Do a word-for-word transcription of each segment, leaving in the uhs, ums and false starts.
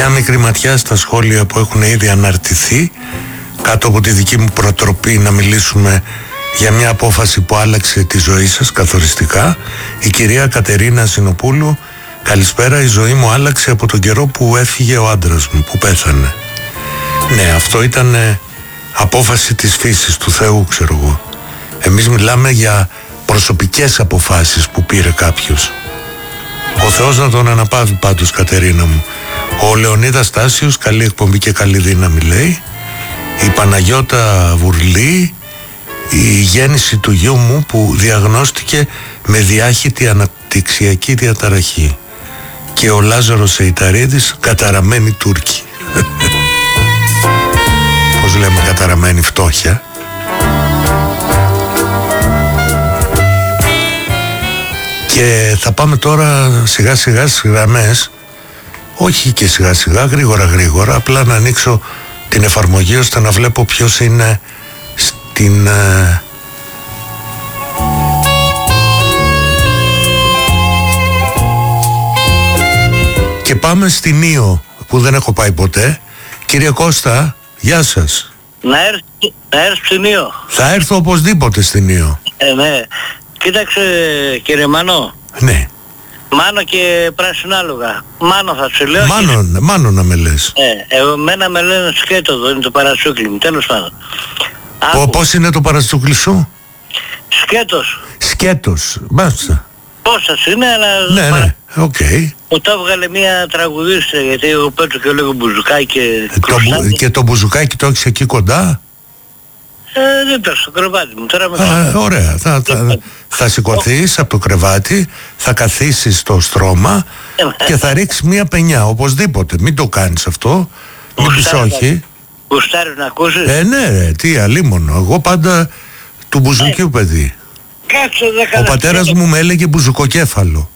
μια μικρή ματιά στα σχόλια που έχουν ήδη αναρτηθεί κάτω από τη δική μου προτροπή να μιλήσουμε για μια απόφαση που άλλαξε τη ζωή σας καθοριστικά. Η κυρία Κατερίνα Σινοπούλου: καλησπέρα, η ζωή μου άλλαξε από τον καιρό που έφυγε ο άντρας μου, που πέθανε. Ναι, αυτό ήταν ε, απόφαση της φύσης, του Θεού, ξέρω εγώ. Εμείς μιλάμε για προσωπικές αποφάσεις που πήρε κάποιος. Ο Θεός να τον αναπαύει πάντως, Κατερίνα μου. Ο Λεωνίδας Στάσιος: καλή εκπομπή και καλή δύναμη, λέει. Η Παναγιώτα Βουρλή: η γέννηση του γιού μου που διαγνώστηκε με διάχυτη αναπτυξιακή διαταραχή. Και ο Λάζαρος Σεϊταρίδης: καταραμένη Τούρκη. Πώς λέμε καταραμένη φτώχεια. Και θα πάμε τώρα σιγά σιγά στις γραμμές. Όχι και σιγά σιγά, γρήγορα γρήγορα. Απλά να ανοίξω την εφαρμογή ώστε να βλέπω ποιος είναι στην... Ε... Και πάμε στην Ήο που δεν έχω πάει ποτέ. Κύριε Κώστα, γεια σας. Να έρθει, να έρθει στην Ήο. Θα έρθω οπωσδήποτε στην Ήο. Ε, ναι. Κοίταξε κύριε Μάνο. Ναι. Μάνο και πράσινάλογα. Μάνο θα σου λέω. Μάνο, και... μάνο να με λες. Ε, εγώ μένα με λένε σκέτο εδώ, είναι το παρασούκλι μου, τέλος πάντων. Άκου. Πώς είναι το παρασούκλι σου? Σκέτος. Σκέτος, μάλιστα. Πώς σας είναι, αλλά... Ναι, παρα... ναι, οκ. Okay. Που το έβγαλε μια τραγουδίστρια, γιατί εγώ πέτω και λίγο μπουζουκάκι και... Ε, το μπου... Και το μπουζουκάκι το έχεις εκεί κοντά? Ε, δεν πες στο κρεβάτι μου, τώρα με... Α, ωραία, θα, θα, θα σηκωθείς από το κρεβάτι, θα καθίσεις στο στρώμα και θα ρίξεις μία πενιά, οπωσδήποτε. Μην το κάνεις αυτό, μην πεις όχι. Γουστάρεις να ακούσεις? Ε, ναι ρε, τι αλίμονο, εγώ πάντα του μπουζουκίου ε, παιδί. Κάτσε δέκα. Ο πατέρας μου με έλεγε μπουζουκοκέφαλο.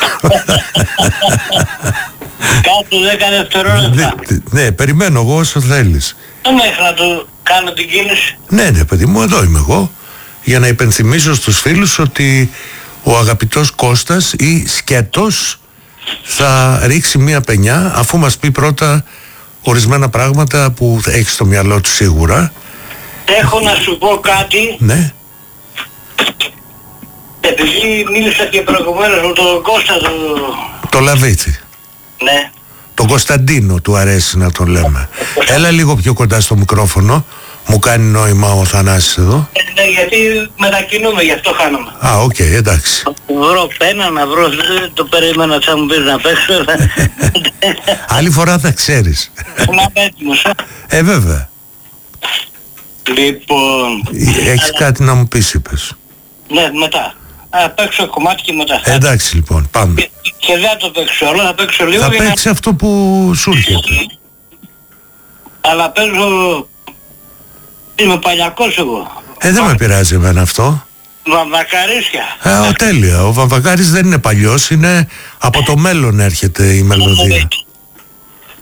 Κάτσε δέκα δευτερόλεπτα. Ναι, περιμένω εγώ όσο θέλεις. Δεν μέχρι να του κάνω την κίνηση. Ναι, ναι, παιδί μου, εδώ είμαι εγώ. Για να υπενθυμίσω στους φίλους ότι ο αγαπητός Κώστας ή Σκέτος θα ρίξει μία πενιά αφού μας πει πρώτα ορισμένα πράγματα που έχει στο μυαλό του σίγουρα. Έχω να σου πω κάτι. Ναι. Επειδή μίλησα και προηγουμένως με τον Κώστα το... Το Λαβίτσι. Ναι. Τον Κωνσταντίνο του αρέσει να τον λέμε. Έλα λίγο πιο κοντά στο μικρόφωνο. Μου κάνει νόημα ο Θανάσης εδώ. Ε, ναι, γιατί μετακινούμε, γι' αυτό χάνομαι. Α, οκ, okay, εντάξει. Βρω πένα να βρω, δεν το περίμενα, θα μου πεις να παίξω. Άλλη φορά θα ξέρεις. Να είμαι έτοιμος. Ε, βέβαια. Λοιπόν... Έχεις κάτι να μου πεις, είπες? Ναι, μετά. Θα παίξω κομμάτι και μετά. Ε, εντάξει λοιπόν, πάμε. Και, και δεν θα το παίξω όλο, θα παίξω λίγο. Θα παίξει να... αυτό που σου έρχεται. Αλλά παίζω... Είμαι παλιακός εγώ. Ε, δεν με πειράζει εμένα αυτό. Βαμβακαρίσια. Ε, ο, τέλεια. Ο Βαμβακάρης δεν είναι παλιός, είναι από το μέλλον έρχεται η μελωδία.